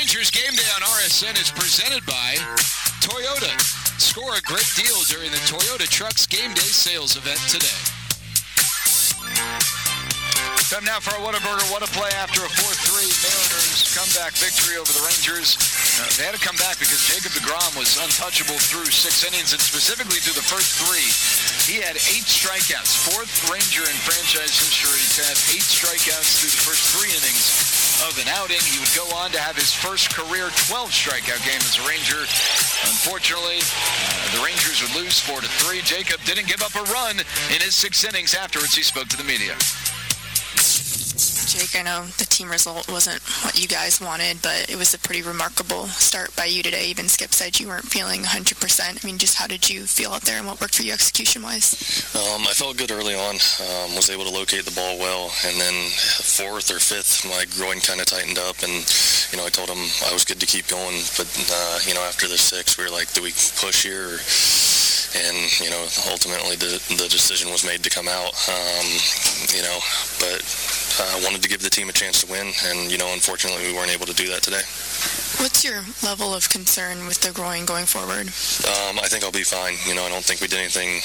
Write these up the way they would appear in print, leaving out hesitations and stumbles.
Rangers Game Day on RSN is presented by Toyota. Score a great deal during the Toyota Trucks Game Day sales event today. Time now for our Whataburger, What a Play after a 4-3 Mariners comeback victory over the Rangers. They had to come back because Jacob deGrom was untouchable through 6 innings, and specifically through the first 3. He had 8 strikeouts, 4th Ranger in franchise history to have 8 strikeouts through the first 3 innings of an outing. He would go on to have his first career 12 strikeout game as a Ranger. Unfortunately, the Rangers would lose 4-3. Jacob didn't give up a run in his 6 innings. Afterwards, he spoke to the media. Jake, I know the team result wasn't what you guys wanted, but it was a pretty remarkable start by you today. Even Skip said you weren't feeling 100%. I mean, just how did you feel out there and what worked for you execution-wise? I felt good early on, was able to locate the ball well, and then 4th or 5th, my groin kind of tightened up, and, I told him I was good to keep going, but, after the 6th, we were like, do we push here? And, ultimately the decision was made to come out, but I wanted to give the team a chance to win, and, unfortunately we weren't able to do that today. What's your level of concern with the groin going forward? I think I'll be fine. I don't think we did anything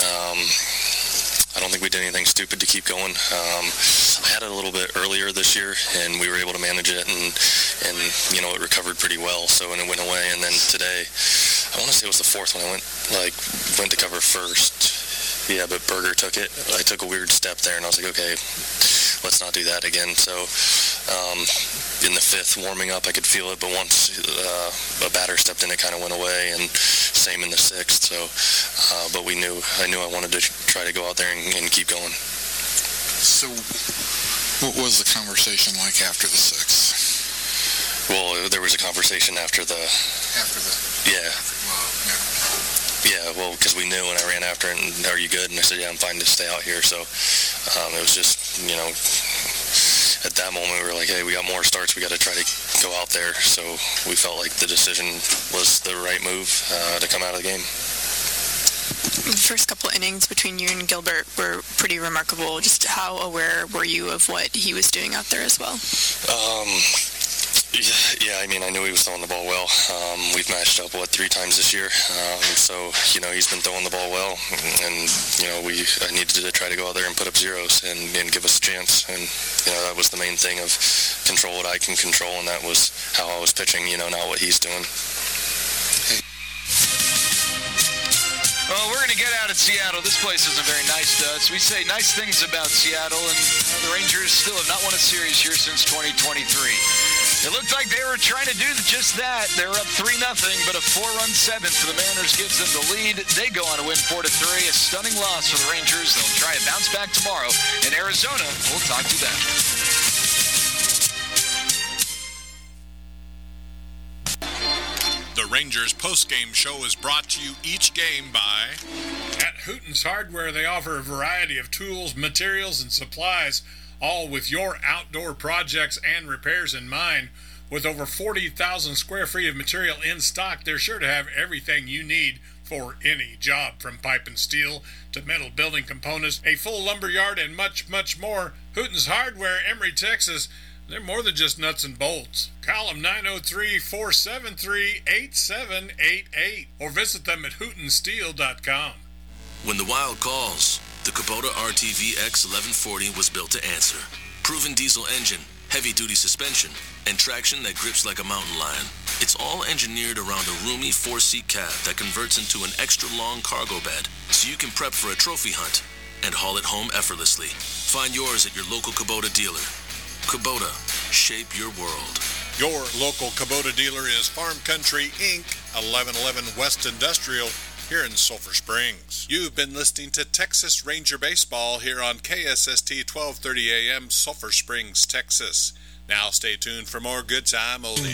stupid to keep going. I had it a little bit earlier this year, and we were able to manage it, and it recovered pretty well, and it went away. And then today, I want to say it was the 4th when I went to cover first. Yeah, but Berger took it. I took a weird step there, and I was like, okay, let's not do that again. So in the 5th, warming up, I could feel it, but once a batter stepped in, it kind of went away, and same in the 6th. So, but I knew I wanted to try to go out there and keep going. So what was the conversation like after the 6th? Well, there was a conversation after the... Yeah. Yeah, well, because we knew, and I ran after it, and are you good? And I said, yeah, I'm fine to stay out here. So it was just, at that moment we were like, hey, we got more starts. We got to try to go out there. So we felt like the decision was the right move to come out of the game. The first couple innings between you and Gilbert were pretty remarkable. Just how aware were you of what he was doing out there as well? Yeah, I knew he was throwing the ball well. We've matched up, 3 times this year. So, he's been throwing the ball well. And, I needed to try to go out there and put up zeros and give us a chance. And, that was the main thing of control what I can control, and that was how I was pitching, not what he's doing. Well, we're going to get out of Seattle. This place isn't very nice to us. We say nice things about Seattle, and the Rangers still have not won a series here since 2023. It looked like they were trying to do just that. They were up 3-0, but a 4-run 7th for the Mariners gives them the lead. They go on to win 4-3. A stunning loss for the Rangers. They'll try and bounce back tomorrow in Arizona. We'll talk to them. The Rangers postgame show is brought to you each game by... At Hooten's Hardware, they offer a variety of tools, materials, and supplies, all with your outdoor projects and repairs in mind. With over 40,000 square feet of material in stock, they're sure to have everything you need for any job, from pipe and steel to metal building components, a full lumber yard, and much, much more. Hooten's Hardware, Emory, Texas. They're more than just nuts and bolts. Call them 903-473-8788 or visit them at hootensteel.com. When the Wild calls, the Kubota RTV X1140 was built to answer. Proven diesel engine, heavy-duty suspension, and traction that grips like a mountain lion. It's all engineered around a roomy 4-seat cab that converts into an extra-long cargo bed, so you can prep for a trophy hunt and haul it home effortlessly. Find yours at your local Kubota dealer. Kubota, shape your world. Your local Kubota dealer is Farm Country, Inc., 1111 West Industrial, here in Sulphur Springs. You've been listening to Texas Ranger Baseball here on KSST 1230 AM, Sulphur Springs, Texas. Now stay tuned for more Good Time Oldies.